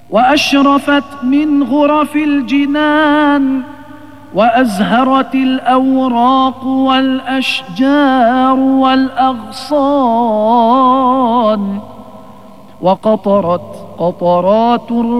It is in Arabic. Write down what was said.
وأشرفت من غرف الجنان، وأزهرت الأوراق والأشجار والأغصان، وقطرت قطرات